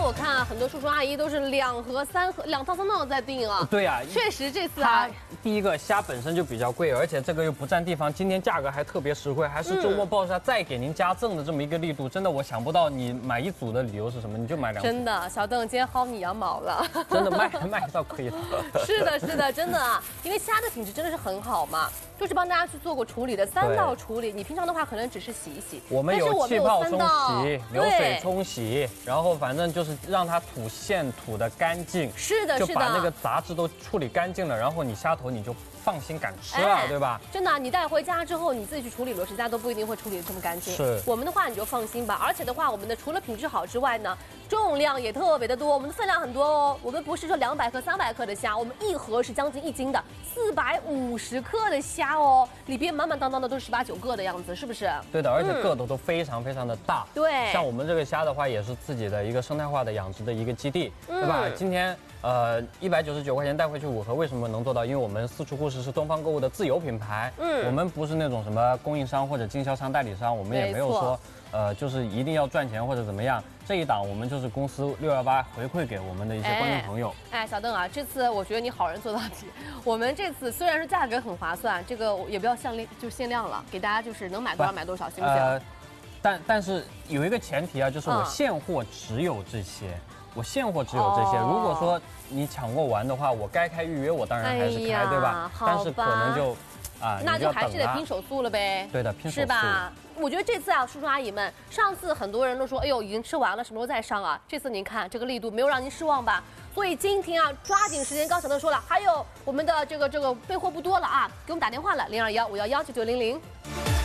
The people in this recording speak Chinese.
我看很多叔叔阿姨都是2盒、3盒、2套3套在订啊。 对呀， 确实这次啊， 第一个虾本身就比较贵，而且这个又不占地方，今天价格还特别实惠，还是周末爆杀再给您加赠的这么一个力度，真的我想不到你买1组的理由是什么，你就买2组。 真的，小邓今天薅你羊毛了。 真的卖到可以了。 是的，是的，真的啊，因为虾的品质真的是很好嘛，就是帮大家去做过处理的3道处理，你平常的话可能只是洗一洗， 我们有气泡冲洗、流水冲。 冲洗，然后反正就是让它吐线吐得干净， 是的， 就把那个杂质都处理干净了，然后你虾头你就放心敢吃了，对吧？ 真的，你带回家之后你自己去处理螺丝，家都不一定会处理得这么干净。 是， 我们的话你就放心吧。而且的话，我们的除了品质好之外呢，重量也特别的多，我们的分量很多哦。我们不是说200克、300克的虾，我们1盒是将近1斤的450克的虾哦，里边满满当当的都是18、19个的样子，是不是？ 对的，而且个头都非常非常的大。 对， 像我们这个虾的话，也是自己的一个生态化的养殖的一个基地，对吧？今天199块钱带回去5盒，为什么能做到？因为我们私厨故事是东方购物的自有品牌，我们不是那种什么供应商或者经销商、代理商，我们也没有说就是一定要赚钱或者怎么样。这一档我们就是公司618回馈给我们的一些观众朋友。 哎，小邓啊，这次我觉得你好人做到底。我们这次虽然是价格很划算，这个也不要限量了，给大家就是能买多少买多少，行不行？ 但是有一个前提啊，就是我现货只有这些。我现货只有这些，如果说你抢过完的话，我该开预约我当然还是开，对吧？但是可能就那就还是得拼手速了呗。 对的，拼手速是吧？我觉得这次啊，叔叔阿姨们，上次很多人都说，哎呦，已经吃完了，什么时候再上啊？这次您看这个力度没有让您失望吧？所以今天啊，抓紧时间，刚小邓说了，还有我们的这个备货不多了啊，给我们打电话了，021-511-9900。